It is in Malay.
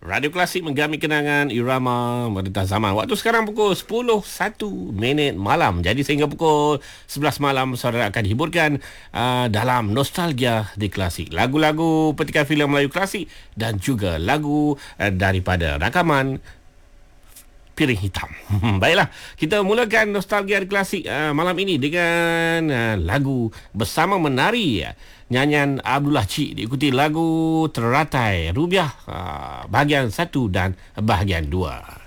Radio Klasik menggami kenangan irama merintah zaman. Waktu sekarang pukul 10:01 malam. Jadi sehingga pukul 11 malam saudara akan dihiburkan dalam nostalgia di Klasik. Lagu-lagu petikan filem Melayu klasik dan juga lagu daripada rakaman Piring Hitam. Baiklah, kita mulakan nostalgia di Klasik malam ini dengan lagu Bersama Menari, nyanyian Abdullah Cik, diikuti lagu Teratai Rubiah bahagian 1 dan bahagian 2.